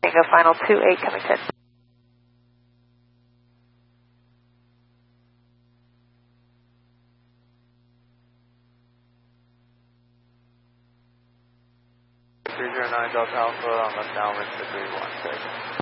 Tango final 28 coming 10. Delta Alpha on left downwind for 316.